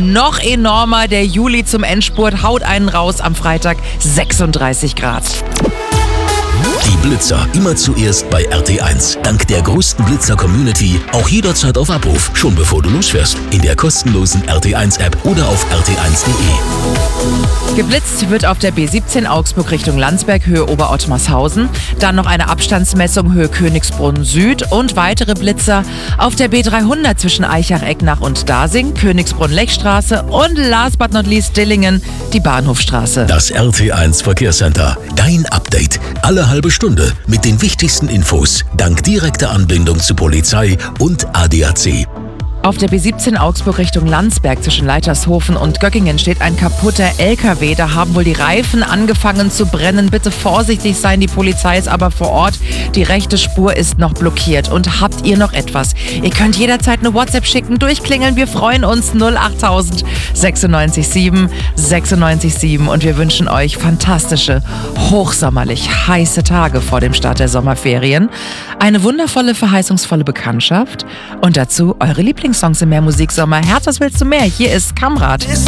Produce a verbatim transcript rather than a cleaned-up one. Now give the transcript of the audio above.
noch enormer. Der Juli zum Endspurt haut einen raus. Am Freitag sechsunddreißig Grad. Die Blitzer immer zuerst bei R T eins. Dank der größten Blitzer-Community auch jederzeit auf Abruf, schon bevor du losfährst. In der kostenlosen R T eins App oder auf r t eins punkt de. Geblitzt wird auf der B siebzehn Augsburg Richtung Landsberg, Höhe Oberottmarshausen. Dann noch eine Abstandsmessung Höhe Königsbrunn Süd und weitere Blitzer auf der B dreihundert zwischen Eichach-Ecknach und Dasing, Königsbrunn-Lechstraße und last but not least Dillingen, die Bahnhofstraße. Das R T eins Verkehrscenter. Dein Update. Alle halbe Stunde mit den wichtigsten Infos. Dank direkter Anbindung zu Polizei und A D A C. Auf der B siebzehn Augsburg Richtung Landsberg zwischen Leitershofen und Göckingen steht ein kaputter L K W. Da haben wohl die Reifen angefangen zu brennen. Bitte vorsichtig sein, die Polizei ist aber vor Ort. Die rechte Spur ist noch blockiert. Und habt ihr noch etwas? Ihr könnt jederzeit eine WhatsApp schicken, durchklingeln. Wir freuen uns. null achttausend sechsundneunzig sieben sechsundneunzig sieben. Und wir wünschen euch fantastische, hochsommerlich heiße Tage vor dem Start der Sommerferien. Eine wundervolle, verheißungsvolle Bekanntschaft. Und dazu eure Lieblingssongs im Mehrmusiksommer. Herz, was willst du mehr? Hier ist Kamrat.